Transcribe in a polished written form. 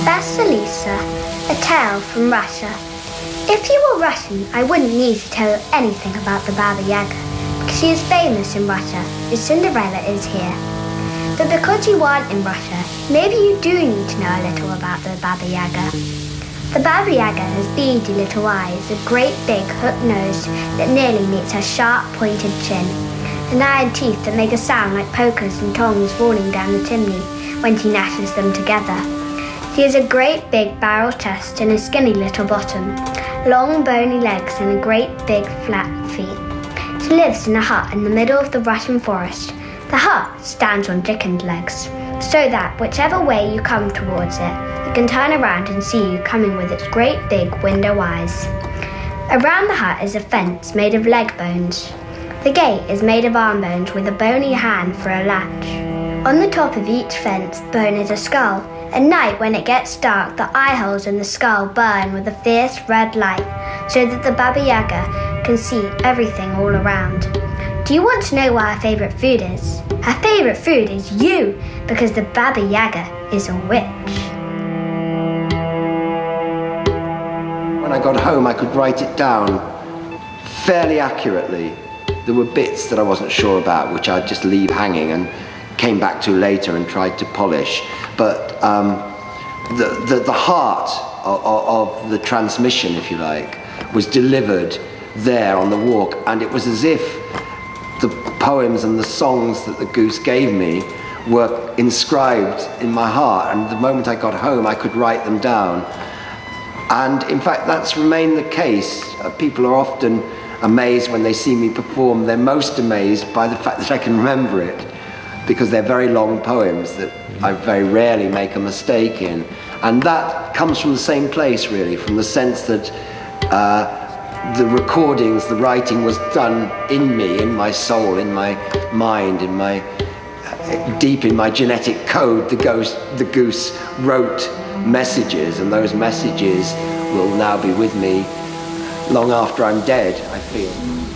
Vasilisa, a tale from Russia. If you were Russian, I wouldn't need to tell you anything about the Baba Yaga, because she is famous in Russia, as Cinderella is here. But because you aren't in Russia, maybe you do need to know a little about the Baba Yaga. The Baba Yaga has beady little eyes, a great big hooked nose that nearly meets her sharp pointed chin, and iron teeth that make a sound like pokers and tongs falling down the chimney when she gnashes them together. She has a great big barrel chest and a skinny little bottom, long bony legs and a great big flat feet. She lives in a hut in the middle of the Russian forest. The hut stands on chicken's legs, so that whichever way you come towards it, it can turn around and see you coming with its great big window eyes. Around the hut is a fence made of leg bones. The gate is made of arm bones with a bony hand for a latch. On the top of each fence bone is a skull. At night, when it gets dark, the eye holes in the skull burn with a fierce red light, so that the Baba Yaga can see everything all around. Do you want to know what her favourite food is? Her favourite food is you, because the Baba Yaga is a witch. When I got home, I could write it down fairly accurately. There were bits that I wasn't sure about, which I'd just leave hanging and came back to later and tried to polish. But the heart of the transmission, if you like, was delivered there on the walk, and it was as if the poems and the songs that the goose gave me were inscribed in my heart, and the moment I got home I could write them down. And in fact that's remained the case. People are often amazed when they see me perform. They're most amazed by the fact that I can remember it, because they're very long poems that I very rarely make a mistake in. And that comes from the same place, really, from the sense that the recordings, the writing was done in me, in my soul, in my mind, in my deep in my genetic code. The goose wrote messages, and those messages will now be with me long after I'm dead, I feel.